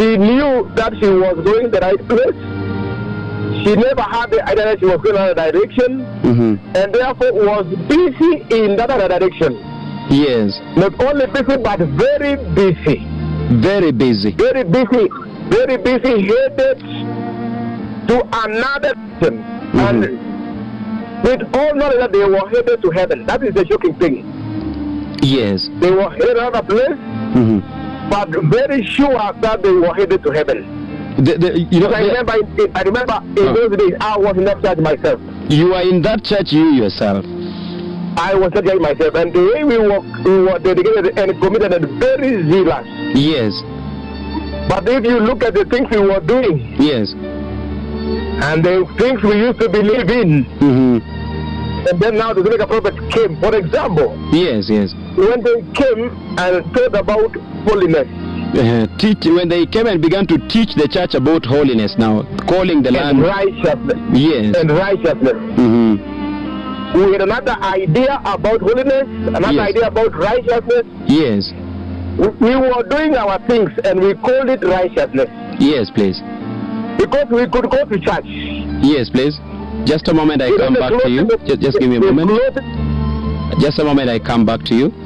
she knew that she was going the right place. She never had the idea that she was going in another direction, and therefore was busy in that other direction. Yes. Not only busy, but very busy. Very busy. Very busy. Very busy, headed to another direction. And with all knowledge that they were headed to heaven. That is the shocking thing. Yes. They were headed to another place, but very sure that they were headed to heaven. I remember in those days, I was in that church myself. You are in that church, you yourself? I was in that church myself, and the way we were dedicated and committed and very zealous. Yes. But if you look at the things we were doing, yes, and the things we used to believe in, and then now the Jamaica prophets came, for example. Yes, yes. When they came and taught about holiness. When they came and began to teach the church about holiness now, calling the land righteousness. Yes. And righteousness. We had another idea about holiness, another idea about righteousness. Yes. We were doing our things and we called it righteousness. Yes, please. Because we could go to church. Yes, please. Just a moment, I come back to you. Just give me a moment. Just a moment, I come back to you.